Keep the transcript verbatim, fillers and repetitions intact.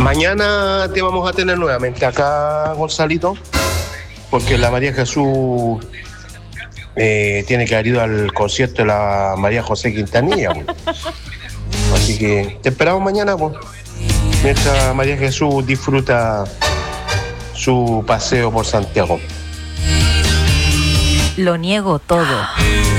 Mañana te vamos a tener nuevamente acá, Gonzalito, porque la María Jesús eh, tiene que haber ido al concierto de la María José Quintanilla, pues. Así que te esperamos mañana, pues, mientras María Jesús disfruta su paseo por Santiago. Lo niego todo.